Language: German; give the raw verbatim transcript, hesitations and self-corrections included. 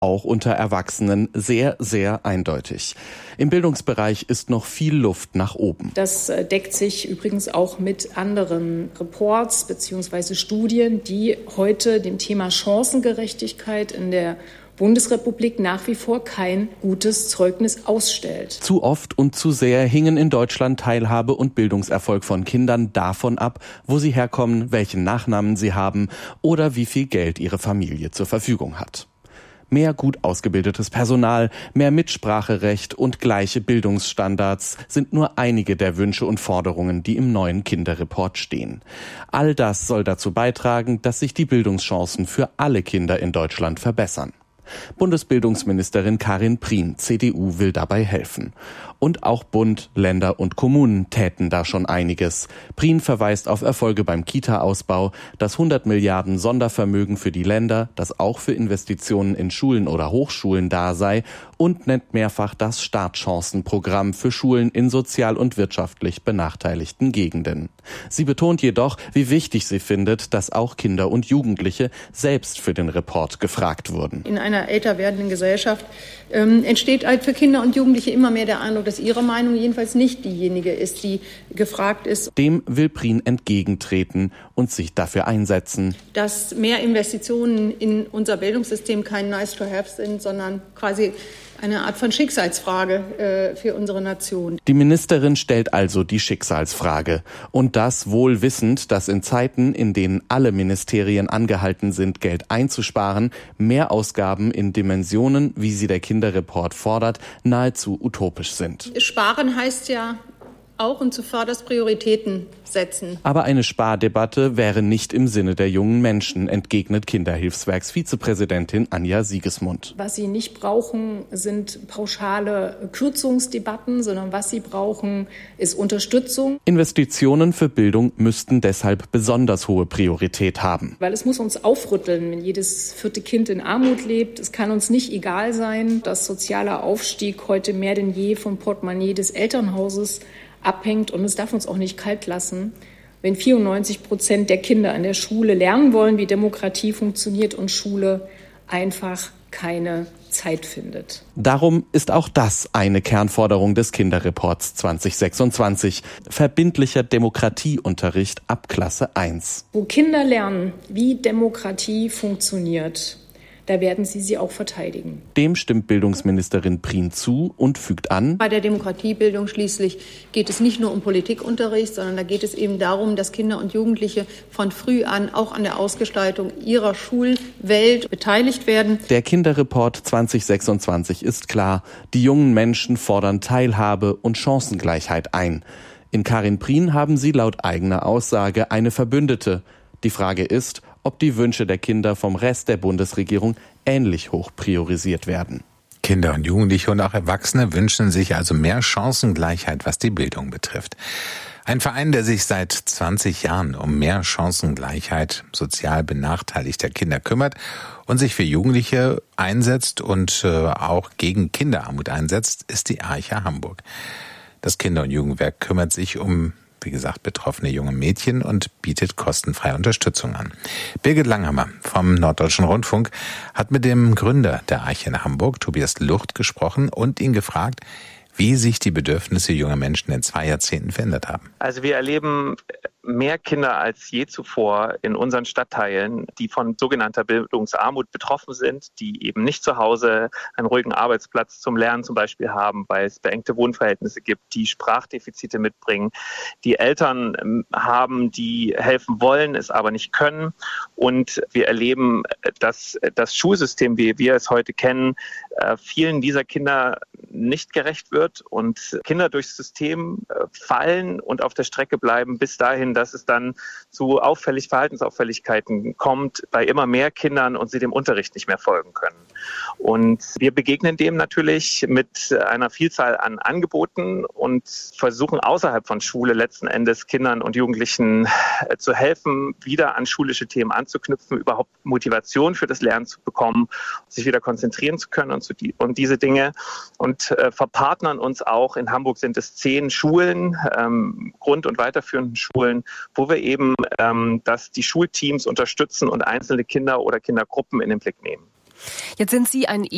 auch unter Erwachsenen sehr, sehr eindeutig. Im Bildungsbereich ist noch viel Luft nach oben. Das deckt sich übrigens auch mit anderen Reports bzw. Studien, die heute dem Thema Chancengerechtigkeit in der Bundesrepublik nach wie vor kein gutes Zeugnis ausstellt. Zu oft und zu sehr hingen in Deutschland Teilhabe und Bildungserfolg von Kindern davon ab, wo sie herkommen, welchen Nachnamen sie haben oder wie viel Geld ihre Familie zur Verfügung hat. Mehr gut ausgebildetes Personal, mehr Mitspracherecht und gleiche Bildungsstandards sind nur einige der Wünsche und Forderungen, die im neuen Kinderreport stehen. All das soll dazu beitragen, dass sich die Bildungschancen für alle Kinder in Deutschland verbessern. Bundesbildungsministerin Karin Prien, C D U, will dabei helfen. Und auch Bund, Länder und Kommunen täten da schon einiges. Prien verweist auf Erfolge beim Kita-Ausbau, das hundert Milliarden Sondervermögen für die Länder, das auch für Investitionen in Schulen oder Hochschulen da sei, und nennt mehrfach das Startchancenprogramm für Schulen in sozial und wirtschaftlich benachteiligten Gegenden. Sie betont jedoch, wie wichtig sie findet, dass auch Kinder und Jugendliche selbst für den Report gefragt wurden. In einer älter werdenden Gesellschaft ähm, entsteht halt für Kinder und Jugendliche immer mehr der Eindruck, dass ihre Meinung jedenfalls nicht diejenige ist, die gefragt ist. Dem will Prien entgegentreten und sich dafür einsetzen, dass mehr Investitionen in unser Bildungssystem kein nice to have sind, sondern quasi eine Art von Schicksalsfrage äh, für unsere Nation. Die Ministerin stellt also die Schicksalsfrage. Und das wohl wissend, dass in Zeiten, in denen alle Ministerien angehalten sind, Geld einzusparen, mehr Ausgaben in Dimensionen, wie sie der Kinderreport fordert, nahezu utopisch sind. Sparen heißt ja auch und zuvörderst Prioritäten setzen. Aber eine Spardebatte wäre nicht im Sinne der jungen Menschen, entgegnet Kinderhilfswerks-Vizepräsidentin Anja Siegesmund. Was sie nicht brauchen, sind pauschale Kürzungsdebatten, sondern was sie brauchen, ist Unterstützung. Investitionen für Bildung müssten deshalb besonders hohe Priorität haben. Weil es muss uns aufrütteln, wenn jedes vierte Kind in Armut lebt. Es kann uns nicht egal sein, dass sozialer Aufstieg heute mehr denn je vom Portemonnaie des Elternhauses abhängt, und es darf uns auch nicht kalt lassen, wenn vierundneunzig Prozent der Kinder an der Schule lernen wollen, wie Demokratie funktioniert, und Schule einfach keine Zeit findet. Darum ist auch das eine Kernforderung des Kinderreports zwanzig sechsundzwanzig. Verbindlicher Demokratieunterricht ab Klasse eins. Wo Kinder lernen, wie Demokratie funktioniert, da werden sie sie auch verteidigen. Dem stimmt Bildungsministerin Prien zu und fügt an: Bei der Demokratiebildung schließlich geht es nicht nur um Politikunterricht, sondern da geht es eben darum, dass Kinder und Jugendliche von früh an auch an der Ausgestaltung ihrer Schulwelt beteiligt werden. Der Kinderreport zwanzig sechsundzwanzig ist klar. Die jungen Menschen fordern Teilhabe und Chancengleichheit ein. In Karin Prien haben sie laut eigener Aussage eine Verbündete. Die Frage ist, ob die Wünsche der Kinder vom Rest der Bundesregierung ähnlich hoch priorisiert werden. Kinder und Jugendliche und auch Erwachsene wünschen sich also mehr Chancengleichheit, was die Bildung betrifft. Ein Verein, der sich seit zwanzig Jahren um mehr Chancengleichheit sozial benachteiligter Kinder kümmert und sich für Jugendliche einsetzt und äh, auch gegen Kinderarmut einsetzt, ist die Arche Hamburg. Das Kinder- und Jugendwerk kümmert sich um, wie gesagt, betroffene junge Mädchen und bietet kostenfreie Unterstützung an. Birgit Langhammer vom Norddeutschen Rundfunk hat mit dem Gründer der Arche in Hamburg, Tobias Lucht, gesprochen und ihn gefragt, wie sich die Bedürfnisse junger Menschen in zwei Jahrzehnten verändert haben. Also wir erleben mehr Kinder als je zuvor in unseren Stadtteilen, die von sogenannter Bildungsarmut betroffen sind, die eben nicht zu Hause einen ruhigen Arbeitsplatz zum Lernen zum Beispiel haben, weil es beengte Wohnverhältnisse gibt, die Sprachdefizite mitbringen, die Eltern haben, die helfen wollen, es aber nicht können. Und wir erleben, dass das Schulsystem, wie wir es heute kennen, vielen dieser Kinder nicht gerecht wird und Kinder durchs System fallen und auf der Strecke bleiben bis dahin, dass es dann zu auffällig Verhaltensauffälligkeiten kommt bei immer mehr Kindern und sie dem Unterricht nicht mehr folgen können. Und wir begegnen dem natürlich mit einer Vielzahl an Angeboten und versuchen außerhalb von Schule letzten Endes Kindern und Jugendlichen zu helfen, wieder an schulische Themen anzuknüpfen, überhaupt Motivation für das Lernen zu bekommen, sich wieder konzentrieren zu können und, zu die, und diese Dinge. Und äh, verpartnern uns auch. In Hamburg sind es zehn Schulen, ähm, Grund- und weiterführenden Schulen, wo wir eben ähm, dass die Schulteams unterstützen und einzelne Kinder oder Kindergruppen in den Blick nehmen. Jetzt sind Sie ein